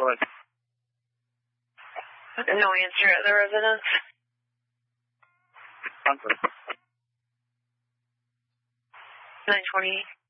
Go ahead. No answer at the residence. Concord. 920.